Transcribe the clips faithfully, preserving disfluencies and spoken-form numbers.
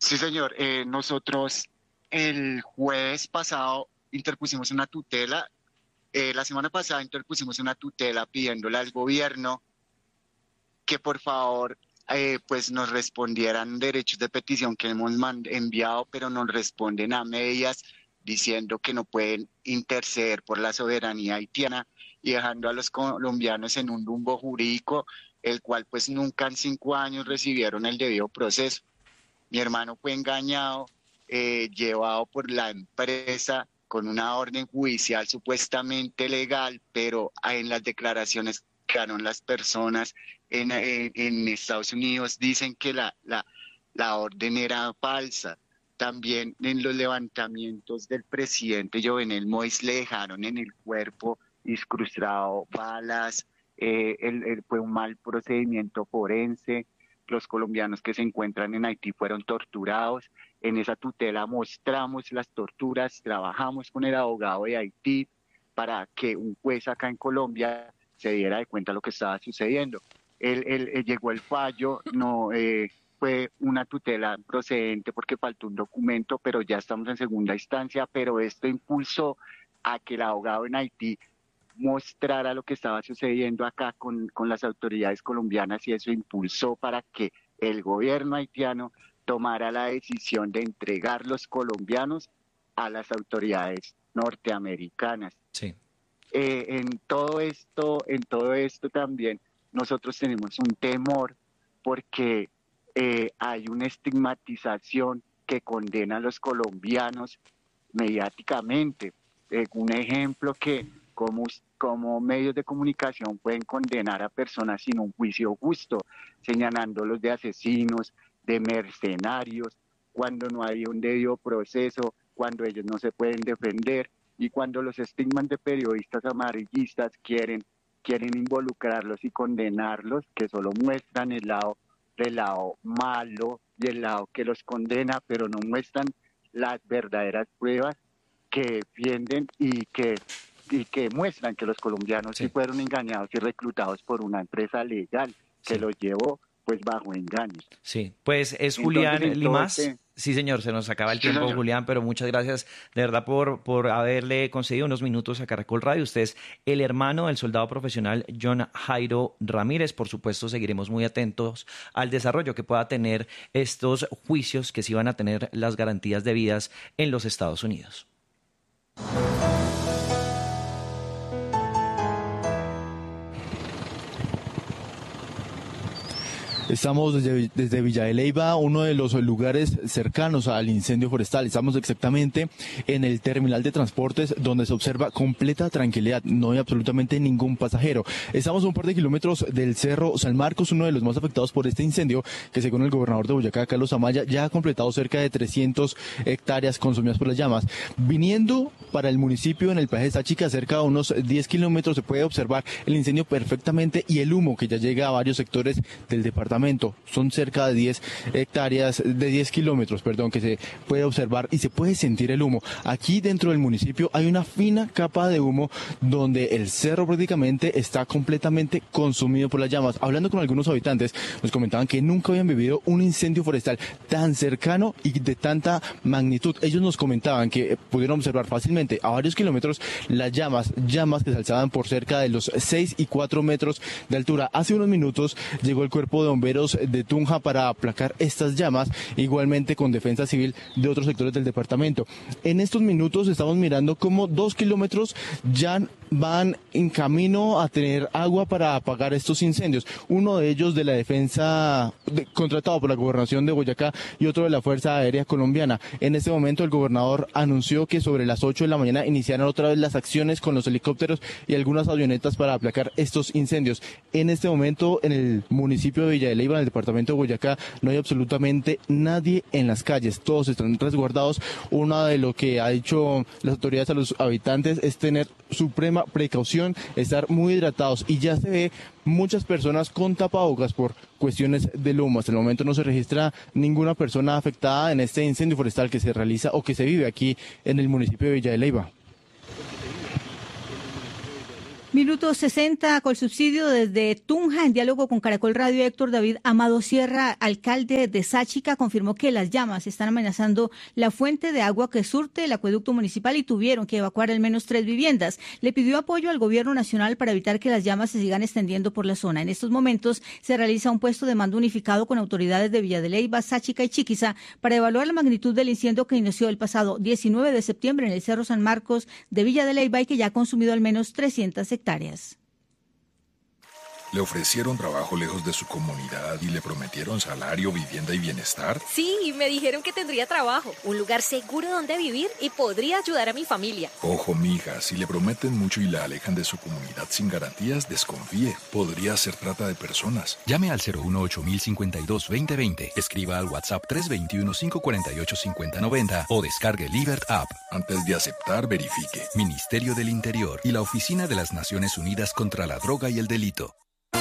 Sí, señor. Eh, nosotros el jueves pasado interpusimos una tutela. Eh, la semana pasada interpusimos una tutela pidiéndole al gobierno que por favor eh, pues nos respondieran derechos de petición que hemos man- enviado, pero nos responden a medias diciendo que no pueden interceder por la soberanía haitiana y dejando a los colombianos en un limbo jurídico, el cual pues nunca en cinco años recibieron el debido proceso. Mi hermano fue engañado, eh, llevado por la empresa con una orden judicial supuestamente legal, pero en las declaraciones que dieron las personas en, en- en Estados Unidos dicen que la, la, la orden era falsa. También en los levantamientos del presidente Jovenel Moïse le dejaron en el cuerpo incrustado balas, eh, el- el- fue un mal procedimiento forense. Los colombianos que se encuentran en Haití fueron torturados. En esa tutela mostramos las torturas, trabajamos con el abogado de Haití para que un juez acá en Colombia se diera de cuenta de lo que estaba sucediendo. Él, él- él llegó el fallo, no eh, fue una tutela procedente porque faltó un documento, pero ya estamos en segunda instancia, pero esto impulsó a que el abogado en Haití mostrara lo que estaba sucediendo acá con, con las autoridades colombianas y eso impulsó para que el gobierno haitiano tomara la decisión de entregar los colombianos a las autoridades norteamericanas. Sí. Eh, en todo esto, en todo esto también nosotros tenemos un temor porque eh, hay una estigmatización que condena a los colombianos mediáticamente. Eh, un ejemplo que como, como medios de comunicación pueden condenar a personas sin un juicio justo, señalándolos de asesinos, de mercenarios, cuando no hay un debido proceso, cuando ellos no se pueden defender y cuando los estigmas de periodistas amarillistas quieren, quieren involucrarlos y condenarlos, que solo muestran el lado, el lado malo y el lado que los condena, pero no muestran las verdaderas pruebas que defienden y que, y que muestran que los colombianos sí Sí, fueron engañados y reclutados por una empresa legal que sí. los llevó pues bajo engaños. Sí, pues es Entonces, Julián en todo Limas. este... Sí, señor, se nos acaba el Sí, tiempo, señor. Julián, pero muchas gracias de verdad por, por haberle concedido unos minutos a Caracol Radio. Usted es el hermano del soldado profesional John Jairo Ramírez. Por supuesto, seguiremos muy atentos al desarrollo que pueda tener estos juicios que sí van a tener las garantías debidas en los Estados Unidos. Estamos desde, desde Villa de Leyva, uno de los lugares cercanos al incendio forestal. Estamos exactamente en el terminal de transportes donde se observa completa tranquilidad. No hay absolutamente ningún pasajero. Estamos a un par de kilómetros del Cerro San Marcos, uno de los más afectados por este incendio, que según el gobernador de Boyacá, Carlos Amaya, ya ha completado cerca de trescientas hectáreas consumidas por las llamas. Viniendo para el municipio en el peaje de Sáchica, cerca de unos diez kilómetros, se puede observar el incendio perfectamente y el humo que ya llega a varios sectores del departamento. Son cerca de diez hectáreas, de diez kilómetros, perdón, que se puede observar y se puede sentir el humo. Aquí dentro del municipio hay una fina capa de humo donde el cerro prácticamente está completamente consumido por las llamas. Hablando con algunos habitantes, nos comentaban que nunca habían vivido un incendio forestal tan cercano y de tanta magnitud. Ellos nos comentaban que pudieron observar fácilmente a varios kilómetros las llamas, llamas que se alzaban por cerca de los seis y cuatro metros de altura. Hace unos minutos llegó el cuerpo de bomberos de Tunja para aplacar estas llamas, igualmente con defensa civil de otros sectores del departamento. En estos minutos estamos mirando cómo dos kilómetros ya van en camino a tener agua para apagar estos incendios. Uno de ellos de la defensa de, contratado por la gobernación de Boyacá y otro de la Fuerza Aérea Colombiana. En este momento el gobernador anunció que sobre las ocho de la mañana iniciarán otra vez las acciones con los helicópteros y algunas avionetas para aplacar estos incendios. En este momento en el municipio de Villa de Leyva, en el departamento de Boyacá, no hay absolutamente nadie en las calles. Todos están resguardados. Una de lo que ha dicho las autoridades a los habitantes es tener suprema precaución, estar muy hidratados y ya se ve muchas personas con tapabocas por cuestiones del humo. Hasta el momento no se registra ninguna persona afectada en este incendio forestal que se realiza o que se vive aquí en el municipio de Villa de Leyva. Minuto sesenta, con subsidio desde Tunja, en diálogo con Caracol Radio, Héctor David Amado Sierra, alcalde de Sáchica, confirmó que las llamas están amenazando la fuente de agua que surte el acueducto municipal y tuvieron que evacuar al menos tres viviendas. Le pidió apoyo al gobierno nacional para evitar que las llamas se sigan extendiendo por la zona. En estos momentos se realiza un puesto de mando unificado con autoridades de Villa de Leyva, Sáchica y Chiquiza para evaluar la magnitud del incendio que inició el pasado diecinueve de septiembre en el Cerro San Marcos de Villa de Leyva y que ya ha consumido al menos trescientas hectáreas. ¿Le ofrecieron trabajo lejos de su comunidad y le prometieron salario, vivienda y bienestar? Sí, me dijeron que tendría trabajo, un lugar seguro donde vivir y podría ayudar a mi familia. Ojo, mija, si le prometen mucho y la alejan de su comunidad sin garantías, desconfíe. Podría ser trata de personas. Llame al cero uno ocho mil cincuenta y dos veinte veinte. Escriba al WhatsApp tres dos uno, cinco cuatro ocho, cinco cero nueve cero o descargue Libert App. Antes de aceptar, verifique. Ministerio del Interior y la Oficina de las Naciones Unidas contra la Droga y el Delito.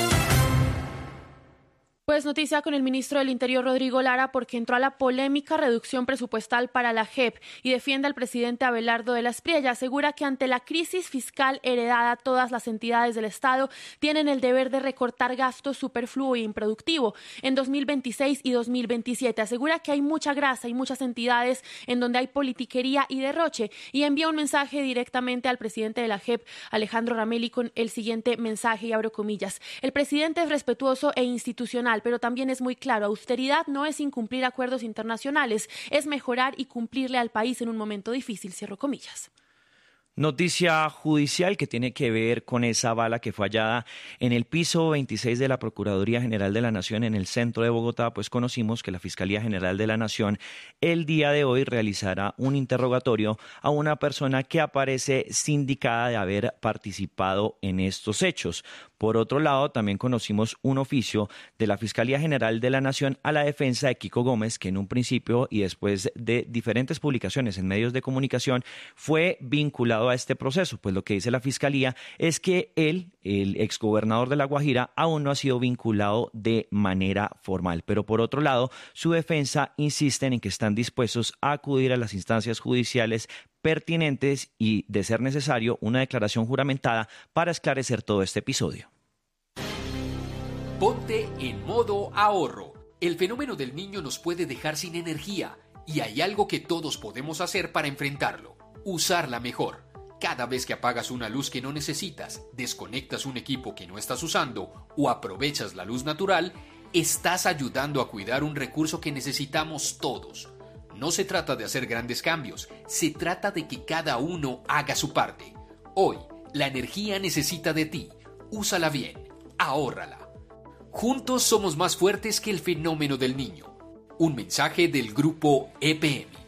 Pues noticia con el ministro del Interior, Rodrigo Lara, porque entró a la polémica reducción presupuestal para la J E P y defiende al presidente Abelardo de la Espriella. Asegura que ante la crisis fiscal heredada, todas las entidades del Estado tienen el deber de recortar gasto superfluo e improductivo en dos mil veintiséis y dos mil veintisiete. Asegura que hay mucha grasa y muchas entidades en donde hay politiquería y derroche y envía un mensaje directamente al presidente de la J E P, Alejandro Ramelli, con el siguiente mensaje, y abro comillas: el presidente es respetuoso e institucional, pero también es muy claro, austeridad no es incumplir acuerdos internacionales, es mejorar y cumplirle al país en un momento difícil, cierro comillas. Noticia judicial que tiene que ver con esa bala que fue hallada en el piso veintiséis de la Procuraduría General de la Nación en el centro de Bogotá. Pues conocimos que la Fiscalía General de la Nación el día de hoy realizará un interrogatorio a una persona que aparece sindicada de haber participado en estos hechos. Por otro lado, también conocimos un oficio de la Fiscalía General de la Nación a la defensa de Kiko Gómez, que en un principio y después de diferentes publicaciones en medios de comunicación fue vinculado a este proceso. Pues lo que dice la Fiscalía es que él, el exgobernador de La Guajira, aún no ha sido vinculado de manera formal. Pero por otro lado, su defensa insisten en que están dispuestos a acudir a las instancias judiciales pertinentes y, de ser necesario, una declaración juramentada para esclarecer todo este episodio. Ponte en modo ahorro. El fenómeno del niño nos puede dejar sin energía y hay algo que todos podemos hacer para enfrentarlo: usarla mejor. Cada vez que apagas una luz que no necesitas, desconectas un equipo que no estás usando o aprovechas la luz natural, estás ayudando a cuidar un recurso que necesitamos todos. No se trata de hacer grandes cambios, se trata de que cada uno haga su parte. Hoy, la energía necesita de ti. Úsala bien, ahórrala. Juntos somos más fuertes que el fenómeno del niño. Un mensaje del grupo E P M.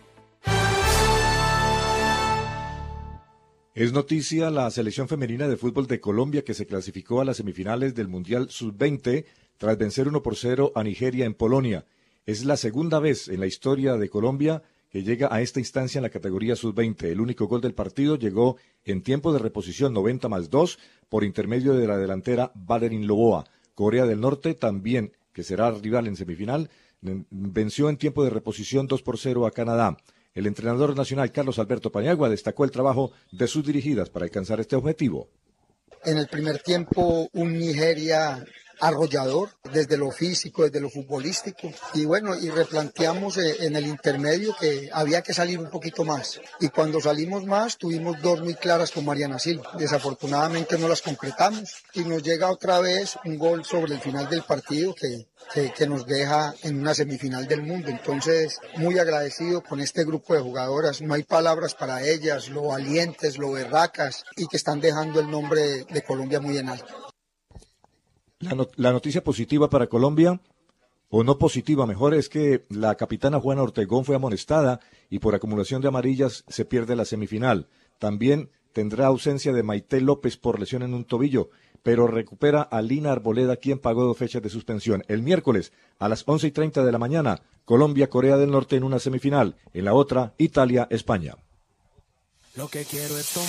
Es noticia la selección femenina de fútbol de Colombia, que se clasificó a las semifinales del Mundial sub veinte tras vencer uno por cero a Nigeria en Polonia. Es la segunda vez en la historia de Colombia que llega a esta instancia en la categoría sub veinte. El único gol del partido llegó en tiempo de reposición noventa más dos por intermedio de la delantera Valerín Loboa. Corea del Norte, también, que será rival en semifinal, venció en tiempo de reposición dos por cero a Canadá. El entrenador nacional Carlos Alberto Paniagua destacó el trabajo de sus dirigidas para alcanzar este objetivo. En el primer tiempo, un Nigeria arrollador, desde lo físico, desde lo futbolístico, y bueno, y replanteamos en el intermedio que había que salir un poquito más, y cuando salimos más tuvimos dos muy claras con Mariana Silva. Desafortunadamente no las concretamos y nos llega otra vez un gol sobre el final del partido que, que, que nos deja en una semifinal del mundo. Entonces, muy agradecido con este grupo de jugadoras, no hay palabras para ellas, lo valientes, lo berracas, y que están dejando el nombre de Colombia muy en alto. La, not- la noticia positiva para Colombia, o no positiva mejor, es que la capitana Juana Ortegón fue amonestada y por acumulación de amarillas se pierde la semifinal. También tendrá ausencia de Maite López por lesión en un tobillo, pero recupera a Lina Arboleda, quien pagó dos fechas de suspensión. El miércoles, a las once y treinta de la mañana, Colombia-Corea del Norte en una semifinal. En la otra, Italia-España. Lo que quiero es